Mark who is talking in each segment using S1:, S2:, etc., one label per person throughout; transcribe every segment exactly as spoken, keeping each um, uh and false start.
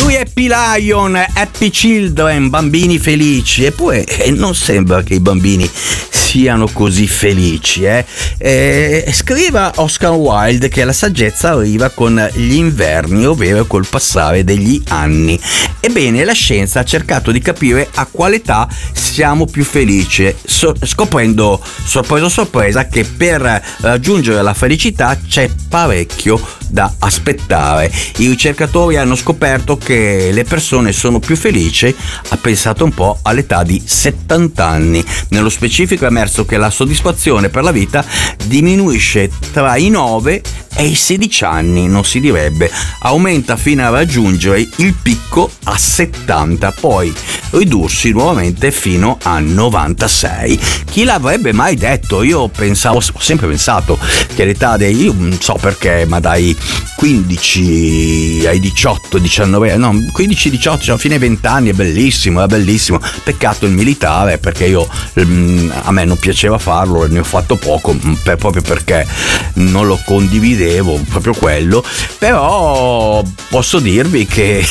S1: lui è Happy Lion, Happy Children, bambini felici. E poi eh, non sembra che i bambini siano così felici, eh? Eh, scriva Oscar Wilde che la saggezza arriva con gli inverni, ovvero col passare degli anni. Ebbene, la scienza ha cercato di capire a quale età siamo più felici, so- scoprendo, sorpresa sorpresa, che per raggiungere la felicità c'è parecchio da aspettare. I ricercatori hanno scoperto che le persone sono più felici, ha pensato un po', all'età di settanta anni. Nello specifico è emerso che la soddisfazione per la vita diminuisce tra i nove e i sedici anni, non si direbbe, aumenta fino a raggiungere il picco a settanta, poi ridursi nuovamente fino a novantasei. Chi l'avrebbe mai detto? Io pensavo, ho sempre pensato che l'età dei, io non so perché, ma dai quindici ai diciotto diciannove, no, quindici diciotto, cioè fine venti anni è bellissimo, è bellissimo. Peccato il militare, perché io a me non piaceva farlo, ne ho fatto poco per, proprio perché non lo condividevo, proprio quello. Però posso dirvi che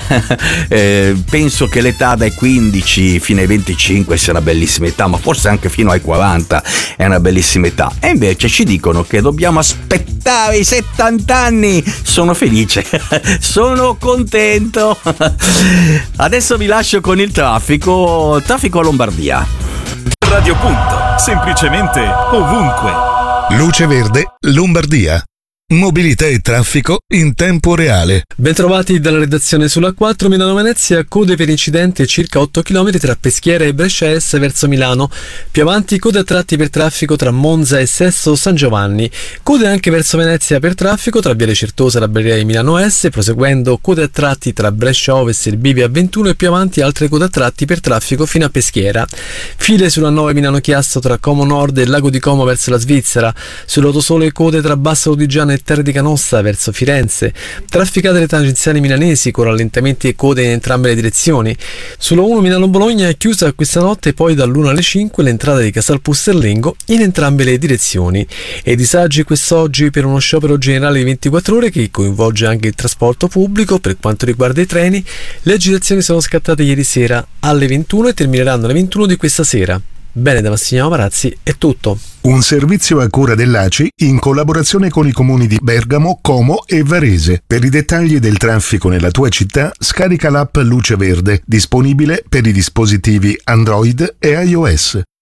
S1: eh, penso che l'età dai quindici fino ai venticinque sia una bellissima età, ma forse anche fino ai quaranta è una bellissima età. E invece ci dicono che dobbiamo aspettare i settanta anni. Sono felice, sono contento. Adesso vi lascio con il traffico, traffico a Lombardia.
S2: Radio Punto, semplicemente ovunque.
S3: Luce Verde, Lombardia. Mobilità e traffico in tempo reale.
S4: Bentrovati dalla redazione sulla quattro Milano-Venezia, code per incidente circa otto chilometri tra Peschiera e Brescia Est verso Milano. Più avanti code a tratti per traffico tra Monza e Sesto San Giovanni. Code anche verso Venezia per traffico tra Viale Certosa e la barriera di Milano Est, proseguendo code a tratti tra Brescia Ovest e il Bivio A ventuno e più avanti altre code a tratti per traffico fino a Peschiera. File sulla nove Milano Chiasso tra Como Nord e Lago di Como verso la Svizzera. Sull'autosole code tra Bassa Lodigiana e Terra di Canossa verso Firenze. Trafficate le tangenziali milanesi con rallentamenti e code in entrambe le direzioni. Sulla uno Milano-Bologna è chiusa questa notte, poi dall'una alle cinque l'entrata di Casal Pusterlengo in entrambe le direzioni. E disagi quest'oggi per uno sciopero generale di ventiquattro ore che coinvolge anche il trasporto pubblico. Per quanto riguarda i treni, le agitazioni sono scattate ieri sera alle ventuno e termineranno alle ventuno di questa sera. Bene, da Massimiliano Marazzi è tutto.
S3: Un servizio a cura dell'A C I in collaborazione con i comuni di Bergamo, Como e Varese. Per i dettagli del traffico nella tua città, scarica l'app Luce Verde, disponibile per i dispositivi Android e iOS.